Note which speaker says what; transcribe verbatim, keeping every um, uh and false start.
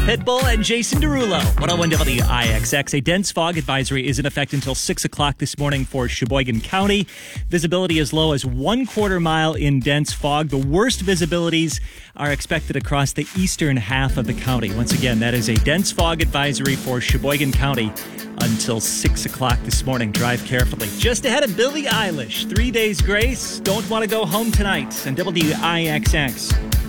Speaker 1: Pitbull and Jason Derulo. one oh one W I X X. A dense fog advisory is in effect until six o'clock this morning for Sheboygan County. Visibility as low as one quarter mile in dense fog. The worst visibilities are expected across the eastern half of the county. Once again, that is a dense fog advisory for Sheboygan County until six o'clock this morning. Drive carefully. Just ahead of Billie Eilish. Three days grace. Don't want to go home tonight on W I X X.